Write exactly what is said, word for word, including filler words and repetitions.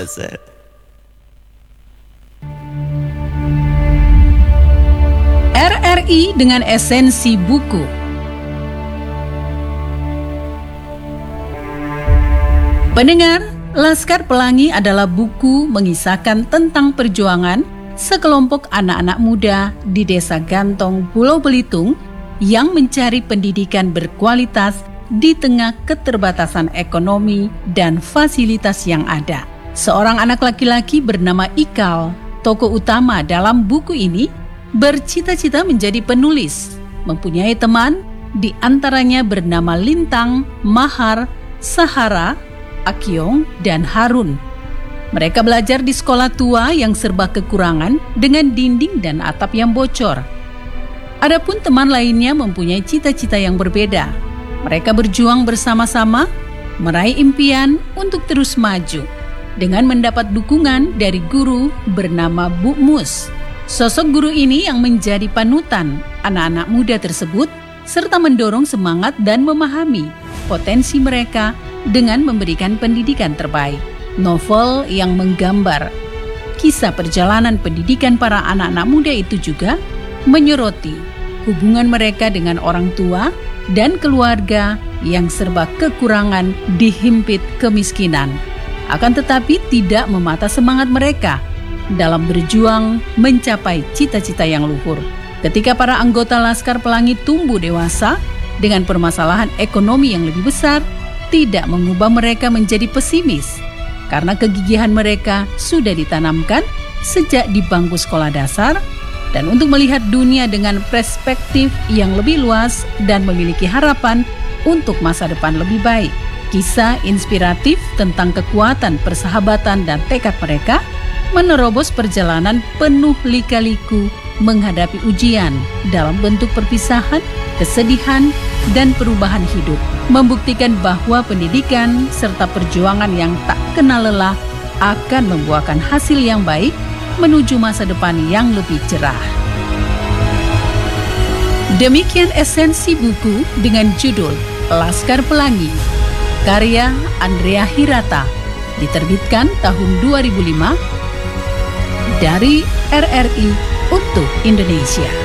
persen. R R I dengan esensi buku. Pendengar, Laskar Pelangi adalah buku mengisahkan tentang perjuangan sekelompok anak-anak muda di Desa Gantong, Pulau Belitung yang mencari pendidikan berkualitas di tengah keterbatasan ekonomi dan fasilitas yang ada. Seorang anak laki-laki bernama Ikal, tokoh utama dalam buku ini, bercita-cita menjadi penulis, mempunyai teman, di antaranya bernama Lintang, Mahar, Sahara, Akyong, dan Harun. Mereka belajar di sekolah tua yang serba kekurangan dengan dinding dan atap yang bocor. Adapun teman lainnya mempunyai cita-cita yang berbeda. Mereka berjuang bersama-sama, meraih impian untuk terus maju dengan mendapat dukungan dari guru bernama Bu Mus. Sosok guru ini yang menjadi panutan anak-anak muda tersebut serta mendorong semangat dan memahami potensi mereka dengan memberikan pendidikan terbaik. Novel yang menggambar kisah perjalanan pendidikan para anak-anak muda itu juga menyoroti hubungan mereka dengan orang tua dan keluarga yang serba kekurangan dihimpit kemiskinan. Akan tetapi tidak memata semangat mereka dalam berjuang mencapai cita-cita yang luhur. Ketika para anggota Laskar Pelangi tumbuh dewasa dengan permasalahan ekonomi yang lebih besar, tidak mengubah mereka menjadi pesimis, karena kegigihan mereka sudah ditanamkan sejak di bangku sekolah dasar dan untuk melihat dunia dengan perspektif yang lebih luas dan memiliki harapan untuk masa depan lebih baik. Kisah inspiratif tentang kekuatan persahabatan dan tekad mereka menerobos perjalanan penuh lika-liku menghadapi ujian dalam bentuk perpisahan, kesedihan, dan perubahan hidup, membuktikan bahwa pendidikan serta perjuangan yang tak kenal lelah akan membuahkan hasil yang baik menuju masa depan yang lebih cerah. Demikian esensi buku dengan judul Laskar Pelangi, karya Andrea Hirata, diterbitkan tahun dua ribu lima dari R R I untuk Indonesia.